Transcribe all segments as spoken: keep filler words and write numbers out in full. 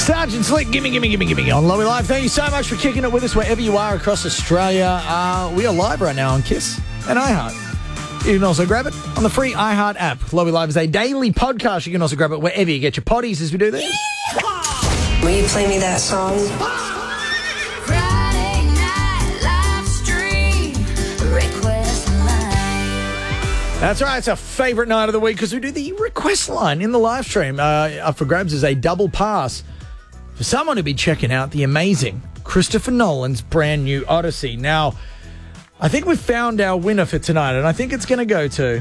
Sergeant Slick, gimme, gimme, gimme, gimme on Lowy Live. Thank you so much for kicking it with us wherever you are across Australia. Uh, we are live right now on Kiss and iHeart. You can also grab it on the free iHeart app. Lowy Live is a daily podcast. You can also grab it wherever you get your potties as we do this. Will you play me that song? Friday night live stream request line. That's right. It's our favourite night of the week because we do the request line in the live stream. Uh, up for grabs is a double pass for someone to be checking out the amazing Christopher Nolan's brand new Odyssey. Now, I think we've found our winner for tonight, and I think it's going to go to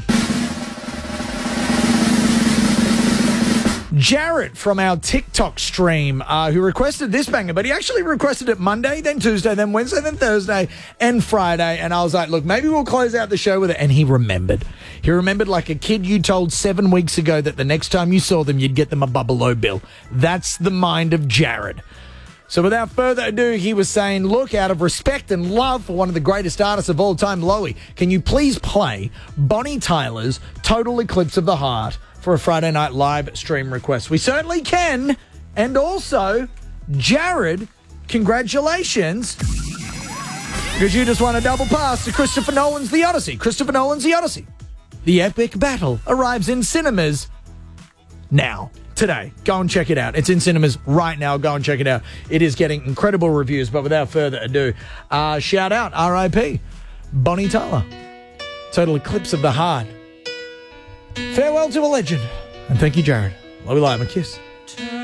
Jared from our TikTok stream, uh, who requested this banger, but he actually requested it Monday, then Tuesday, then Wednesday, then Thursday, and Friday. And I was like, look, maybe we'll close out the show with it. And he remembered. He remembered like a kid you told seven weeks ago that the next time you saw them, you'd get them a Bubble-O bill. That's the mind of Jared. So without further ado, he was saying, look, out of respect and love for one of the greatest artists of all time, Lowy, can you please play Bonnie Tyler's Total Eclipse of the Heart for a Friday night live stream request? We certainly can. And also, Jared, congratulations, because you just won a double pass to Christopher Nolan's The Odyssey. Christopher Nolan's The Odyssey. The epic battle arrives in cinemas now. Today. Go and check it out. It's in cinemas right now. Go and check it out. It is getting incredible reviews, but without further ado, uh, shout out, R I P, Bonnie Tyler. Total Eclipse of the Heart. Farewell to a legend. And thank you, Jared. Love you live and kiss.